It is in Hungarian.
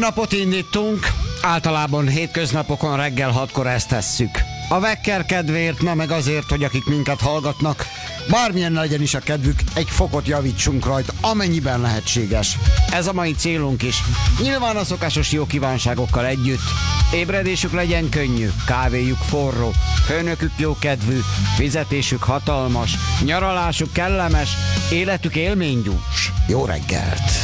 napot indítunk, általában hétköznapokon reggel 6-kor ezt tesszük. A vekker kedvéért, na meg azért, hogy akik minket hallgatnak, bármilyen legyen is a kedvük, egy fokot javítsunk rajta, amennyiben lehetséges. Ez a mai célunk is. Nyilván a szokásos jó kívánságokkal együtt. Ébredésük legyen könnyű, kávéjuk forró, főnökük jókedvű, fizetésük hatalmas, nyaralásuk kellemes, életük élménydús. Jó reggelt!